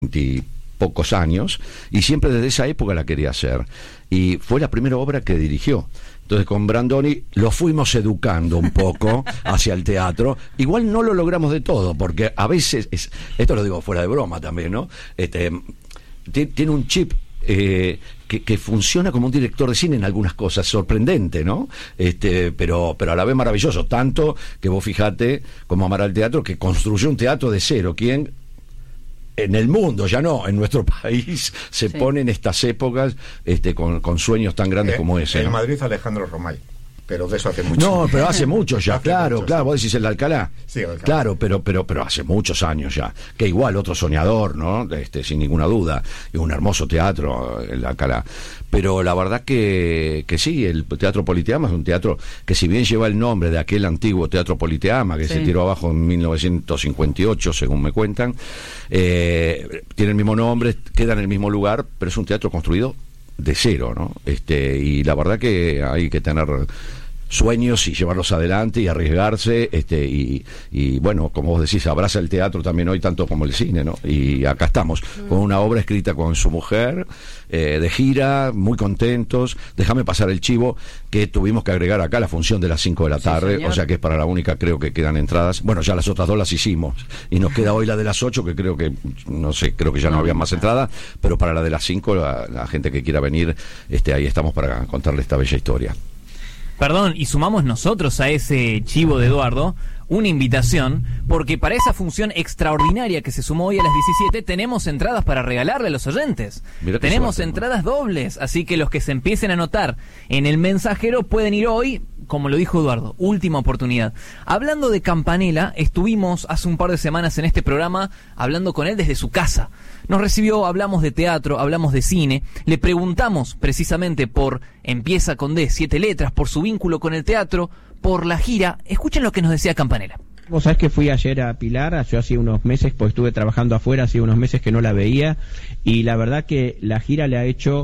pocos años, y siempre desde esa época la quería hacer, y fue la primera obra que dirigió. Entonces con Brandoni lo fuimos educando un poco hacia el teatro. Igual no lo logramos de todo, porque a veces, esto lo digo fuera de broma también, ¿no? Tiene un chip que funciona como un director de cine en algunas cosas, sorprendente, ¿no? Pero a la vez maravilloso, tanto que vos fijate cómo amará el teatro, que construyó un teatro de cero. ¿Quién en el mundo, ya no, en nuestro país, se pone en estas épocas con sueños tan grandes como ese? En ¿no? Madrid, Alejandro Romay. Pero de eso hace mucho. No, pero hace mucho ya, claro, mucho, claro, sí. vos decís el de Alcalá. Sí, Alcalá. Claro, pero hace muchos años ya. Que igual otro soñador, ¿no? Sin ninguna duda. Y un hermoso teatro, el Alcalá. Pero la verdad que sí, el Teatro Politeama es un teatro que, si bien lleva el nombre de aquel antiguo Teatro Politeama que se tiró abajo en 1958, según me cuentan, tiene el mismo nombre, queda en el mismo lugar, pero es un teatro construido de cero, ¿no? Y la verdad que hay que tener sueños y llevarlos adelante y arriesgarse, y bueno, como vos decís, abraza el teatro también hoy tanto como el cine, ¿no? Y acá estamos, con una obra escrita con su mujer, de gira, muy contentos. Déjame pasar el chivo, que tuvimos que agregar acá la función de las 5 de la tarde, señor. O sea que es para la única, creo que quedan entradas. Bueno, ya las otras 2 las hicimos, y nos queda hoy la de las 8, que creo que, no sé, creo que ya no había más entradas, pero para la de las 5, la gente que quiera venir, ahí estamos para contarle esta bella historia. Perdón, y sumamos nosotros a ese chivo de Eduardo una invitación, porque para esa función extraordinaria que se sumó hoy a las 17 tenemos entradas para regalarle a los oyentes. Tenemos entradas dobles, así que los que se empiecen a anotar en el mensajero pueden ir hoy, como lo dijo Eduardo, última oportunidad. Hablando de Campanella, estuvimos hace un par de semanas en este programa hablando con él desde su casa. Nos recibió, hablamos de teatro, hablamos de cine, le preguntamos precisamente por Empieza con D, 7 letras, por su vínculo con el teatro, por la gira. Escuchen lo que nos decía Campanella. Vos sabés que fui ayer a Pilar, yo hacía unos meses, pues estuve trabajando afuera, hacía unos meses que no la veía, y la verdad que la gira le ha hecho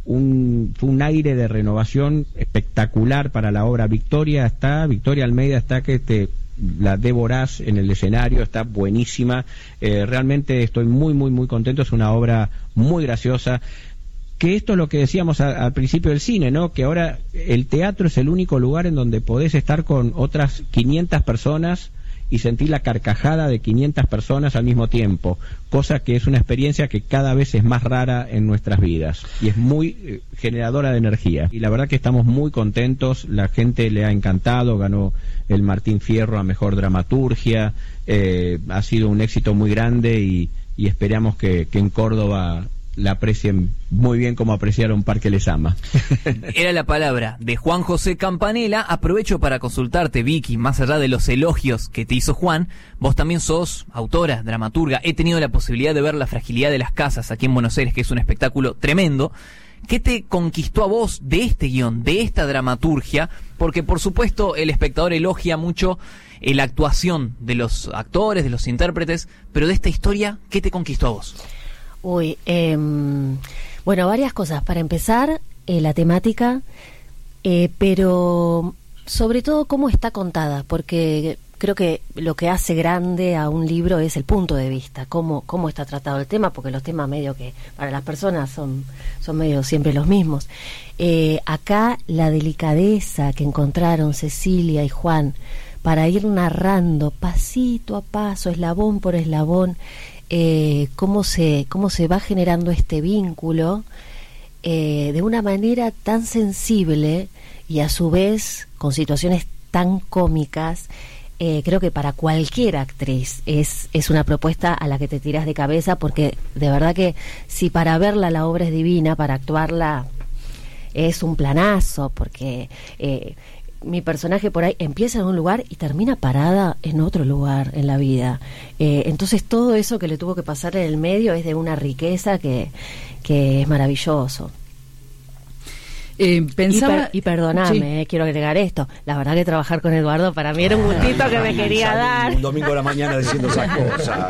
fue un aire de renovación espectacular para la obra. Victoria Almeida está que la devorás en el escenario, está buenísima, realmente estoy muy muy muy contento, es una obra muy graciosa. Que esto es lo que decíamos al principio del cine, ¿no? Que ahora el teatro es el único lugar en donde podés estar con otras 500 personas y sentir la carcajada de 500 personas al mismo tiempo, cosa que es una experiencia que cada vez es más rara en nuestras vidas y es muy generadora de energía. Y la verdad que estamos muy contentos, la gente le ha encantado, ganó el Martín Fierro a Mejor Dramaturgia, ha sido un éxito muy grande y esperamos que en Córdoba la aprecien muy bien como apreciaron Parque Les Ama. Era la palabra de Juan José Campanella. Aprovecho para consultarte, Vicky, más allá de los elogios que te hizo Juan, vos también sos autora, dramaturga. He tenido la posibilidad de ver La Fragilidad de las Casas aquí en Buenos Aires, que es un espectáculo tremendo. ¿Qué te conquistó a vos de este guión, de esta dramaturgia? Porque, por supuesto, el espectador elogia mucho la actuación de los actores, de los intérpretes, pero de esta historia, ¿qué te conquistó a vos? Uy, bueno, varias cosas. Para empezar, la temática, pero sobre todo cómo está contada, porque creo que lo que hace grande a un libro es el punto de vista, cómo está tratado el tema, porque los temas medio que para las personas son medio siempre los mismos. Acá la delicadeza que encontraron Cecilia y Juan para ir narrando pasito a paso, eslabón por eslabón, cómo se va generando este vínculo de una manera tan sensible y a su vez con situaciones tan cómicas. Creo que para cualquier actriz es una propuesta a la que te tiras de cabeza, porque de verdad que si para verla la obra es divina, para actuarla es un planazo, porque mi personaje por ahí empieza en un lugar y termina parada en otro lugar en la vida. Entonces todo eso que le tuvo que pasar en el medio es de una riqueza que es maravilloso. Pensaba... Y perdoname, Sí. quiero agregar esto. La verdad que trabajar con Eduardo para mí era un gustito que me quería dar. Un domingo de la mañana diciendo esas cosas.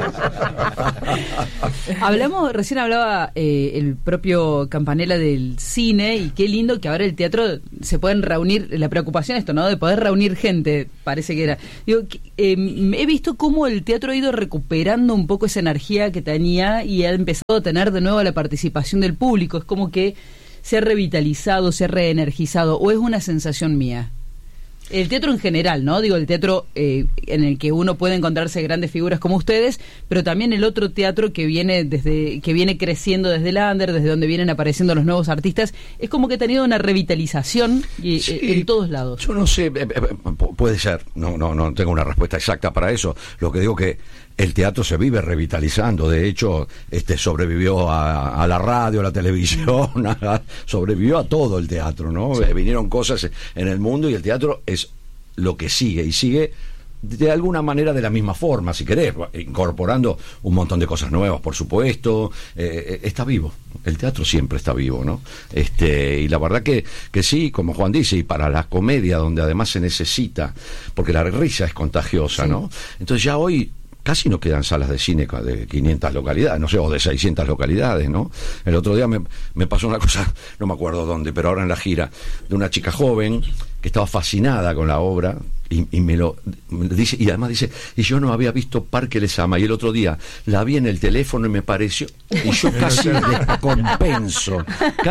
Recién hablaba el propio Campanella del cine, y qué lindo que ahora el teatro se pueden reunir, la preocupación esto, ¿no? De poder reunir gente, parece que era. Digo, he visto cómo el teatro ha ido recuperando un poco esa energía que tenía y ha empezado a tener de nuevo la participación del público. Es como que se ha revitalizado, se ha reenergizado, o es una sensación mía. El teatro en general, ¿no? Digo, el teatro en el que uno puede encontrarse grandes figuras como ustedes, pero también el otro teatro que viene creciendo desde el under, desde donde vienen apareciendo los nuevos artistas, es como que ha tenido una revitalización en todos lados. Yo no sé, puede ser, no tengo una respuesta exacta para eso. Lo que digo que el teatro se vive revitalizando. De hecho, sobrevivió a la radio, a la televisión, sobrevivió a todo el teatro, ¿no? Sí. Vinieron cosas en el mundo y el teatro es lo que sigue, y sigue de alguna manera de la misma forma, si querés, incorporando un montón de cosas nuevas, por supuesto. Está vivo, el teatro siempre está vivo, ¿no? Y la verdad que sí, como Juan dice, y para la comedia, donde además se necesita, porque la risa es contagiosa, sí, ¿no? Entonces ya hoy casi no quedan salas de cine de 500 localidades, no sé, o de 600 localidades, ¿no? El otro día me pasó una cosa, no me acuerdo dónde, pero ahora en la gira, de una chica joven que estaba fascinada con la obra y me dice, y además dice, y yo no había visto Parque Les Ama, y el otro día la vi en el teléfono y me pareció, y yo casi descompenso,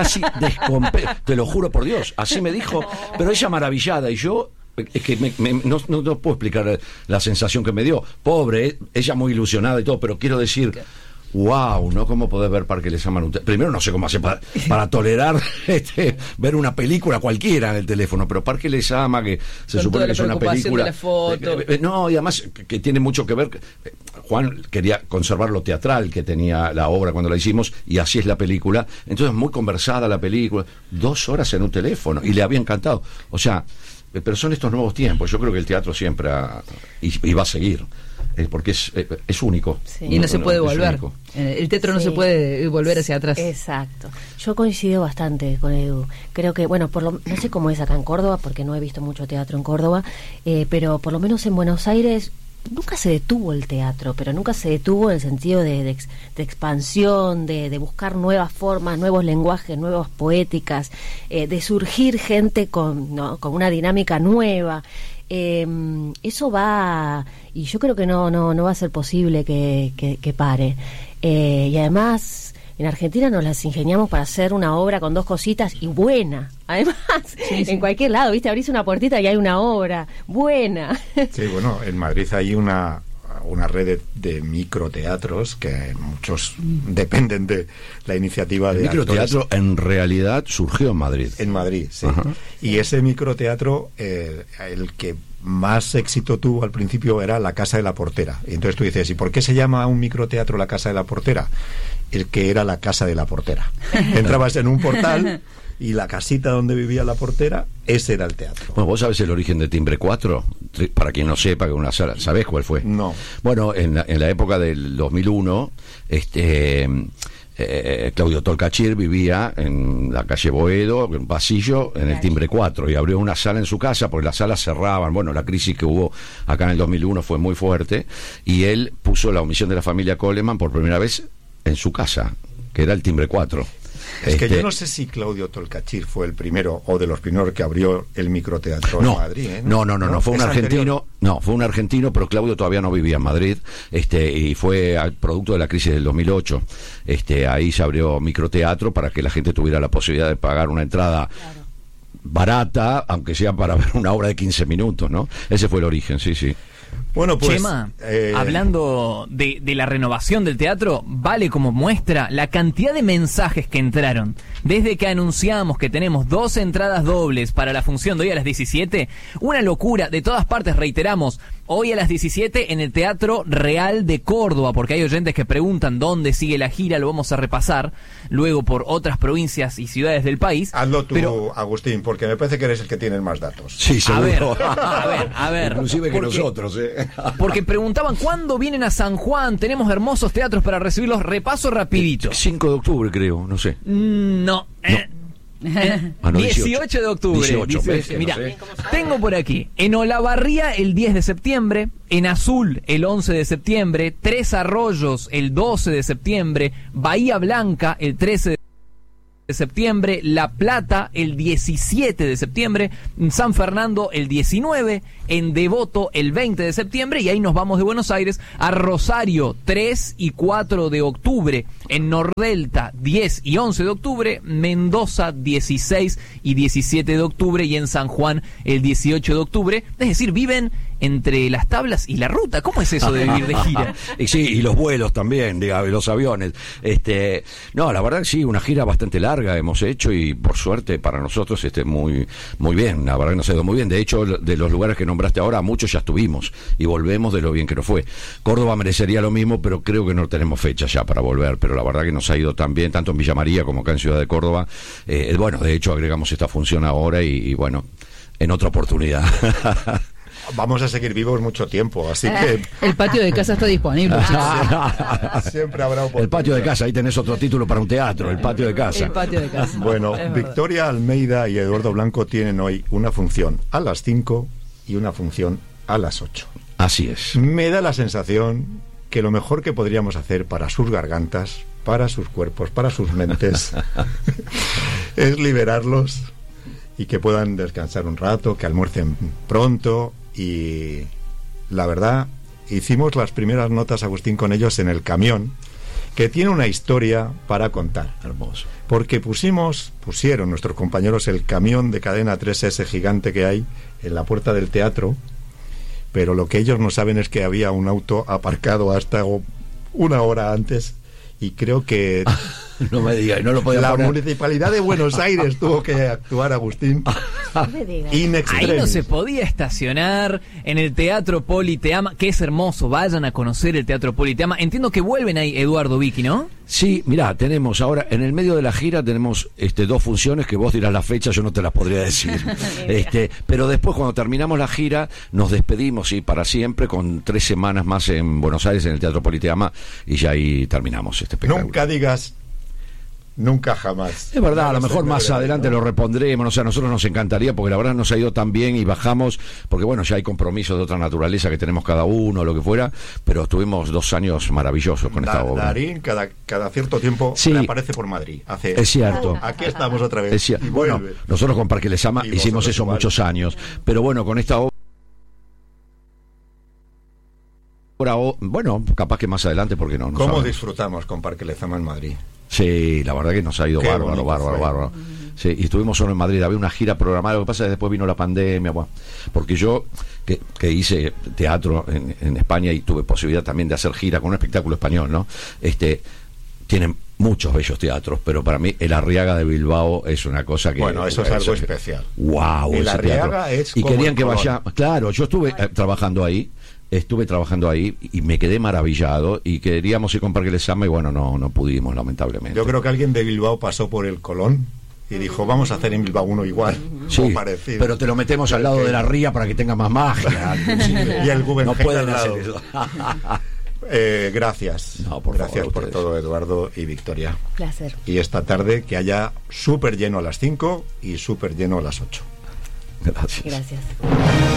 te lo juro por Dios, así me dijo, pero ella maravillada, y yo... Es que no puedo explicar la sensación que me dio. Pobre, ella muy ilusionada y todo, pero quiero decir, wow, ¿no? ¿Cómo podés ver Parque Les Ama? Primero no sé cómo hace para tolerar ver una película cualquiera en el teléfono, pero Parque Les Ama, que se con supone que es una película... de la foto. No, y además que tiene mucho que ver... Juan quería conservar lo teatral que tenía la obra cuando la hicimos, y así es la película. Entonces muy conversada la película, 2 horas en un teléfono, y le había encantado. O sea... Pero son estos nuevos tiempos. Yo creo que el teatro siempre y va a seguir, porque es único. Sí. Y no se puede volver. El teatro no se puede volver hacia atrás. Exacto. Yo coincido bastante con Edu. Creo que, bueno, no sé cómo es acá en Córdoba, porque no he visto mucho teatro en Córdoba, pero por lo menos en Buenos Aires nunca se detuvo el teatro, pero nunca se detuvo en el sentido de expansión, de buscar nuevas formas, nuevos lenguajes, nuevas poéticas, de surgir gente con una dinámica nueva. Eso va, y yo creo que no va a ser posible que pare. Y además... En Argentina nos las ingeniamos para hacer una obra con 2 cositas y buena. Además, sí. En cualquier lado, ¿viste? Abrís una puertita y hay una obra buena. Sí, bueno, en Madrid hay una red de microteatros que muchos dependen de la iniciativa de actores. El microteatro en realidad surgió en Madrid. En Madrid, sí. Ajá. Y ese microteatro, el que más éxito tuvo al principio era La Casa de la Portera. Y entonces tú dices, ¿y por qué se llama a un microteatro La Casa de la Portera? El que era la casa de la portera. Entrabas en un portal y la casita donde vivía la portera, ese era el teatro. Bueno, ¿vos sabés el origen de Timbre 4? Para quien no sepa, que una sala, ¿sabés cuál fue? No. Bueno, en la época del 2001, Claudio Tolcachir vivía en la calle Boedo, en un pasillo, en el Timbre 4, y abrió una sala en su casa porque las salas cerraban. Bueno, la crisis que hubo acá en el 2001 fue muy fuerte, y él puso La Omisión de la Familia Coleman por primera vez en su casa, que era el Timbre 4. Es que yo no sé si Claudio Tolcachir fue el primero o de los primeros que abrió el microteatro en Madrid. No, fue un argentino. Anterior. No, fue un argentino, pero Claudio todavía no vivía en Madrid, y fue al producto de la crisis del 2008. Ahí se abrió microteatro para que la gente tuviera la posibilidad de pagar una entrada barata, aunque sea para ver una obra de 15 minutos, ¿no? Ese fue el origen, sí. Bueno, pues, Chema, hablando de la renovación del teatro, vale como muestra la cantidad de mensajes que entraron. Desde que anunciamos que tenemos 2 entradas dobles para la función de hoy a las 17, una locura, de todas partes, reiteramos, hoy a las 17 en el Teatro Real de Córdoba, porque hay oyentes que preguntan dónde sigue la gira, lo vamos a repasar luego por otras provincias y ciudades del país. Hazlo tú, Agustín, porque me parece que eres el que tiene más datos. Sí, seguro. A ver. Inclusive que nosotros, Porque preguntaban, ¿cuándo vienen a San Juan? Tenemos hermosos teatros para recibirlos. Repaso rapidito. 5 de octubre, creo, no sé. No. No, 18 de octubre. 18, Mira, no sé. tengo por aquí, en Olavarría el 10 de septiembre, en Azul el 11 de septiembre, Tres Arroyos el 12 de septiembre, Bahía Blanca el 13 de septiembre, La Plata el 17 de septiembre, San Fernando el 19, en Devoto el 20 de septiembre, y ahí nos vamos de Buenos Aires a Rosario 3 y 4 de octubre, en Nordelta 10 y 11 de octubre, Mendoza 16 y 17 de octubre, y en San Juan el 18 de octubre. Es decir, viven entre las tablas y la ruta. ¿Cómo es eso de vivir de gira? Y sí, y los vuelos también, digamos, los aviones. No, la verdad que sí, una gira bastante larga hemos hecho, y por suerte para nosotros muy bien. La verdad que nos ha ido muy bien. De hecho, de los lugares que nombraste ahora, muchos ya estuvimos y volvemos de lo bien que nos fue. Córdoba merecería lo mismo, pero creo que no tenemos fecha ya para volver. Pero la verdad que nos ha ido tan bien, tanto en Villa María como acá en Ciudad de Córdoba. Bueno, de hecho agregamos esta función ahora y bueno, en otra oportunidad. Vamos a seguir vivos mucho tiempo, así que... El patio de casa está disponible. Siempre habrá oportunidad. El patio de casa, ahí tenés otro título para un teatro, el patio de casa. El patio de casa. Bueno, Victoria Almeida y Eduardo Blanco tienen hoy una función a las 5 y una función a las 8. Así es. Me da la sensación que lo mejor que podríamos hacer para sus gargantas, para sus cuerpos, para sus mentes, es liberarlos y que puedan descansar un rato, que almuercen pronto. Y la verdad, hicimos las primeras notas, Agustín, con ellos en el camión, que tiene una historia para contar. Hermoso. Porque pusieron nuestros compañeros el camión de cadena 3S gigante que hay en la puerta del teatro, pero lo que ellos no saben es que había un auto aparcado hasta una hora antes, y creo que no me digas, no lo podía la poner. Municipalidad de Buenos Aires tuvo que actuar, Agustín, in extremis. Ahí no se podía estacionar en el Teatro Poli Te Ama, que es hermoso. Vayan a conocer el Teatro Poli Te Ama. Entiendo que vuelven ahí, Eduardo, Vicky, ¿no? Sí, mirá, tenemos ahora, en el medio de la gira tenemos dos funciones que vos dirás la fecha, yo no te las podría decir. Pero después, cuando terminamos la gira, nos despedimos, y para siempre, con 3 semanas más en Buenos Aires, en el Teatro Poli Te Ama, y ya ahí terminamos este espectáculo. Nunca digas nunca jamás. Es verdad, a lo mejor más adelante lo repondremos. O sea, a nosotros nos encantaría, porque la verdad nos ha ido tan bien y bajamos, porque bueno, ya hay compromisos de otra naturaleza que tenemos cada uno, lo que fuera, pero estuvimos 2 años maravillosos con esta obra. Darín cada cierto tiempo reaparece por Madrid. Es cierto. Aquí estamos otra vez. Y bueno, nosotros con Parque Les Ama hicimos eso igual. Muchos años, pero bueno, con esta obra, bueno, capaz que más adelante, porque no. ¿Cómo disfrutamos con Parque Les Ama en Madrid? Sí, la verdad que nos ha ido bárbaro. Sí, y estuvimos solo en Madrid, había una gira programada, lo que pasa es que después vino la pandemia, bueno, porque yo que hice teatro en España y tuve posibilidad también de hacer gira con un espectáculo español, ¿no? Tienen muchos bellos teatros, pero para mí el Arriaga de Bilbao es una cosa que... Bueno, eso es algo especial. ¡Wow! El Arriaga es y como querían que vaya... Claro, yo estuve trabajando ahí y me quedé maravillado, y queríamos ir con Parque Les Ama y bueno, no pudimos, lamentablemente. Yo creo que alguien de Bilbao pasó por el Colón y dijo, vamos a hacer en Bilbao uno igual, sí, parecido. Pero te lo metemos al lado de la ría para que tenga más magia. Y el Guggenheim no pueden al hacer lado. eso. Gracias. Gracias por todo, Eduardo y Victoria. Placer. Y esta tarde que haya súper lleno a las 5 y súper lleno a las 8. Gracias. Gracias.